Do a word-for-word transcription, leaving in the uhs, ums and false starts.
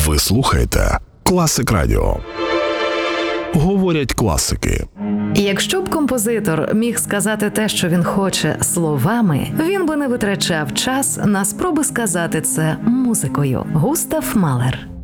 Ви слухаєте Класик Радіо. Говорять класики. Якщо б композитор міг сказати те, що він хоче, словами, він би не витрачав час на спроби сказати це музикою. Густав Малер.